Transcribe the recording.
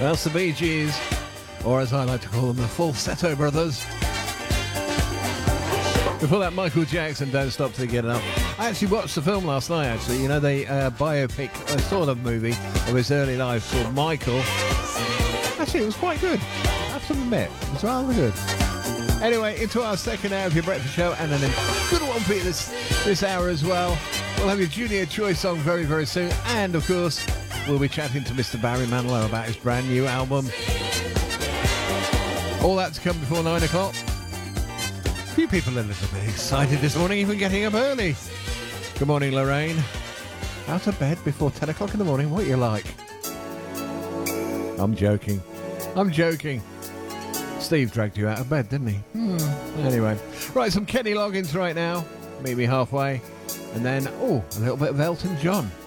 That's the Bee Gees, or as I like to call them, the Falsetto Brothers. Before that, Michael Jackson, Don't Stop Till You Get Enough. I actually watched the film last night, actually. You know, the biopic, sort of movie of his early life called Michael. Actually, it was quite good. I have to admit, it was rather good. Anyway, into our second hour of your breakfast show, and then a good one for you this hour as well. We'll have your Junior Choice song very, very soon. And, of course, we'll be chatting to Mr. Barry Manilow about his brand new album. All that to come before 9 o'clock. A few people are a little bit excited this morning, even getting up early. Good morning, Lorraine. Out of bed before 10 o'clock in the morning, what you like? I'm joking. Steve dragged you out of bed, didn't he? Anyway. Right, some Kenny Loggins right now. Meet me halfway. And then, a little bit of Elton John.